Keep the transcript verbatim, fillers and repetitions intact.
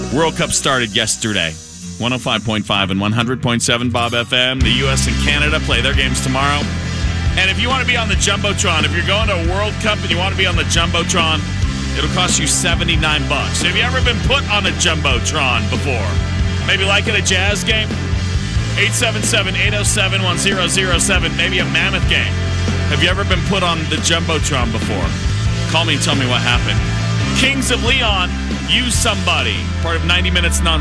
World Cup started yesterday. one oh five point five and one hundred point seven Bob F M. The U S and Canada play their games tomorrow. And if you want to be on the Jumbotron, if you're going to a World Cup and you want to be on the Jumbotron, it'll cost you seventy-nine bucks. Have you ever been put on a Jumbotron before? Maybe like at a Jazz game? eight seven seven, eight oh seven, one oh oh seven. Maybe a Mammoth game. Have you ever been put on the Jumbotron before? Call me and tell me what happened. Kings of Leon, Use Somebody, part of ninety minutes non